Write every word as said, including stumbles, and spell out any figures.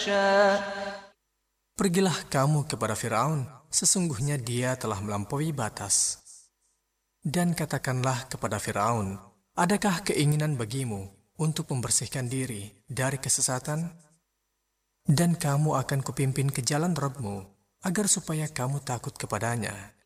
يشاء. Pergilah kamu kepada Firaun, sesungguhnya dia telah melampaui batas. Dan katakanlah kepada Firaun, adakah keinginan bagimu untuk membersihkan diri dari kesesatan? Dan kamu akan kupimpin ke jalan Rabb-Mu, agar supaya kamu takut kepadanya